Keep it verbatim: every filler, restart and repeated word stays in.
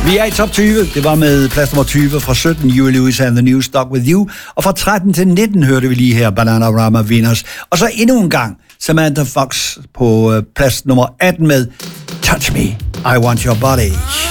Vi er i top tyve. Det var med plads nummer tyve fra sytten, Huey Lewis and the News, Stuck With You. Og fra tretten til nitten hørte vi lige her Bananarama Winners. Og så endnu en gang Samantha Fox på plads nummer atten med Touch Me, I Want Your Body.